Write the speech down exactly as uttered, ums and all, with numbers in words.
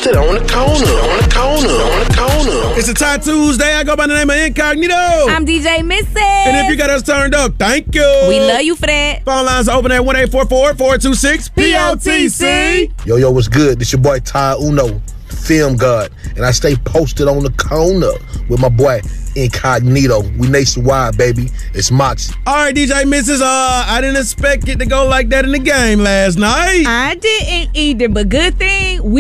posted on the corner, on the corner, on the corner. It's a Tie Tuesday. I go by the name of Incognito. I'm D J Missy. And if you got us turned up, thank you. We love you for that. Phone lines are open at one eight four four, four two six, P O T C. Yo, yo, what's good? This your boy Ty Uno, Film God, and I stay posted on the corner with my boy Incognito. We nationwide, baby. It's Moxie. All right, D J Missus Uh, I didn't expect it to go like that in the game last night. I didn't either, but good thing we